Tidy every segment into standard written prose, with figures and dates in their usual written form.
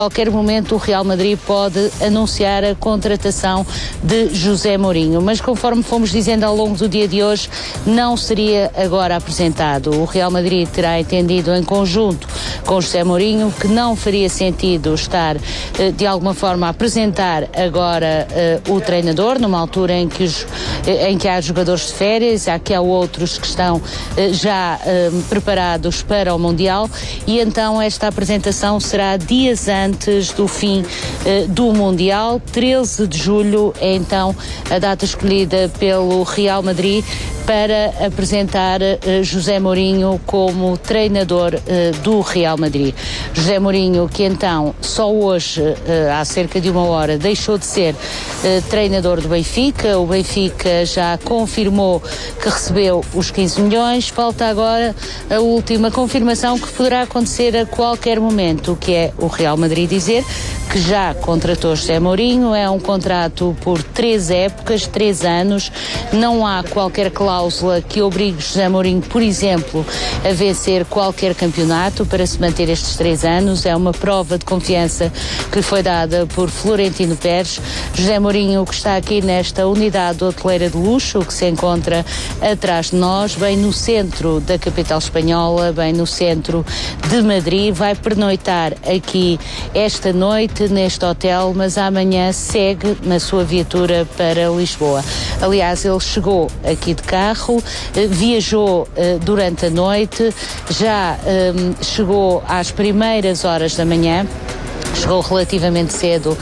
A qualquer momento o Real Madrid pode anunciar a contratação de José Mourinho, mas conforme fomos dizendo ao longo do dia de hoje, não seria agora apresentado. O Real Madrid terá entendido em conjunto com José Mourinho que não faria sentido estar de alguma forma a apresentar agora o treinador, numa altura em que há jogadores de férias, que há outros que estão já preparados para o Mundial, e então esta apresentação será dias antes do fim do Mundial. 13 de julho é então a data escolhida pelo Real Madrid para apresentar José Mourinho como treinador do Real Madrid. José Mourinho, que então só hoje, há cerca de uma hora, deixou de ser treinador do Benfica. O Benfica já confirmou que recebeu os 15 milhões, falta agora a última confirmação, que poderá acontecer a qualquer momento, que é o Real Madrid dizer que já contratou José Mourinho. É um contrato por 3 épocas, 3 anos, não há qualquer cláusula que obrigue José Mourinho, por exemplo, a vencer qualquer campeonato para se manter estes 3 anos. É uma prova de confiança que lhe foi dada por Florentino Pérez. José Mourinho, que está aqui nesta unidade hoteleira de luxo que se encontra atrás de nós, bem no centro da capital espanhola, bem no centro de Madrid, vai pernoitar aqui esta noite neste hotel, mas amanhã segue na sua viatura para Lisboa. Aliás, ele chegou aqui de carro, viajou durante a noite, já chegou às primeiras horas da manhã. Chegou relativamente cedo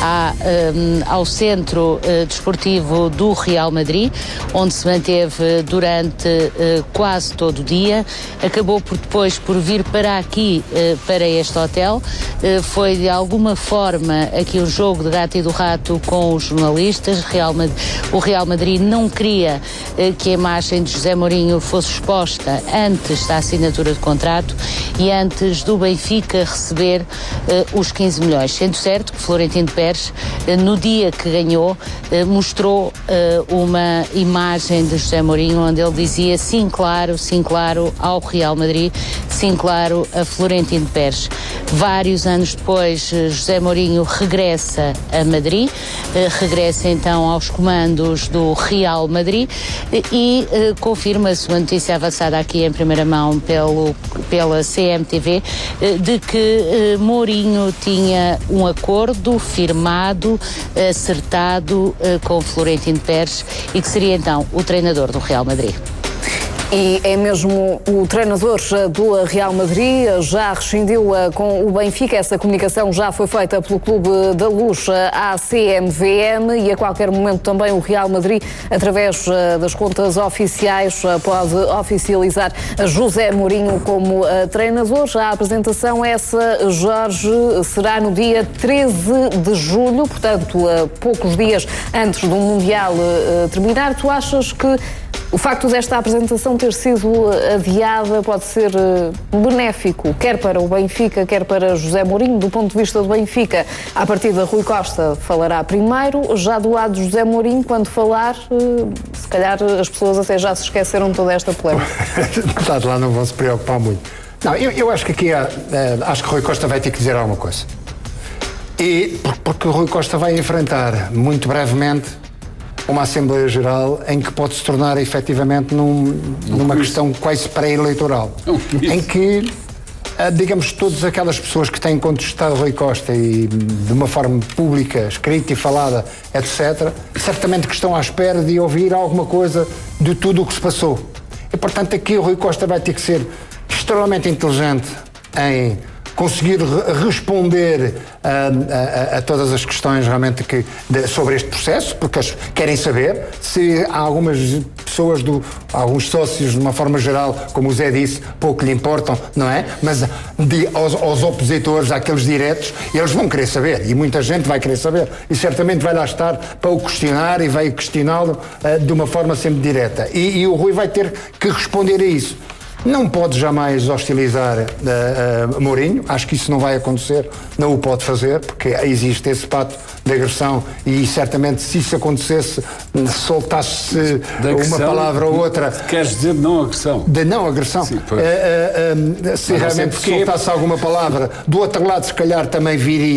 ao centro desportivo do Real Madrid, onde se manteve durante quase todo o dia. Acabou depois por vir para aqui, para este hotel. Foi de alguma forma aqui um jogo de gato e do rato com os jornalistas. O Real Madrid não queria que a imagem de José Mourinho fosse exposta antes da assinatura de contrato e antes do Benfica receber os 15 milhões. Sendo certo que Florentino Pérez, no dia que ganhou, mostrou uma imagem de José Mourinho onde ele dizia sim claro ao Real Madrid, sim claro a Florentino Pérez. Vários anos depois, José Mourinho regressa a Madrid, regressa então aos comandos do Real Madrid e confirma-se uma notícia avançada aqui em primeira mão pela CMTV de que Mourinho tinha um acordo firmado, acertado com Florentino Pérez e que seria então o treinador do Real Madrid. E é mesmo o treinador do Real Madrid, já rescindiu com o Benfica. Essa comunicação já foi feita pelo Clube da Luz à CMVM e a qualquer momento também o Real Madrid, através das contas oficiais, pode oficializar José Mourinho como treinador. Já a apresentação essa, Jorge, será no dia 13 de julho, portanto, poucos dias antes do Mundial terminar. Tu achas que o facto desta apresentação ter sido adiada pode ser benéfico, quer para o Benfica, quer para José Mourinho? Do ponto de vista do Benfica, à partida Rui Costa falará primeiro. Já do lado de José Mourinho, quando falar, se calhar as pessoas até já se esqueceram de toda esta polémica. Está de lá, não vão se preocupar muito. Não, eu acho que aqui acho que Rui Costa vai ter que dizer alguma coisa. E porque o Rui Costa vai enfrentar muito brevemente uma Assembleia Geral em que pode se tornar efetivamente numa questão quase pré-eleitoral, em que, digamos, todas aquelas pessoas que têm contestado Rui Costa e de uma forma pública, escrita e falada, etc., certamente que estão à espera de ouvir alguma coisa de tudo o que se passou. E, portanto, aqui o Rui Costa vai ter que ser extremamente inteligente em conseguir responder a todas as questões realmente sobre este processo, porque eles querem saber se há algumas pessoas, alguns sócios, de uma forma geral, como o Zé disse, pouco lhe importam, não é? Mas aos opositores, àqueles diretos, eles vão querer saber, e muita gente vai querer saber, e certamente vai lá estar para o questionar e vai questioná-lo de uma forma sempre direta. E o Rui vai ter que responder a isso. Não pode jamais hostilizar Mourinho, acho que isso não vai acontecer, não o pode fazer, porque existe esse pacto de agressão e certamente se isso acontecesse, soltasse uma palavra ou outra... Queres dizer de não agressão? De não agressão. Sim, se realmente soltasse alguma palavra, do outro lado se calhar também viria